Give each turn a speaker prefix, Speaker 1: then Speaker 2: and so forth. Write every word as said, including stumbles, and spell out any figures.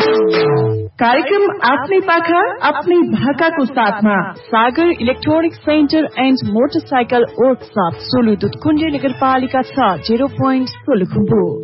Speaker 1: कार्यक्रम आफ्नै पाखा आफ्नै भाकाको साथमा
Speaker 2: सागर electronic centre and motorcycle workshop Solu Dudhkund नगरपालिका छ जेरो पोइन्ट सोलुखुम्बु।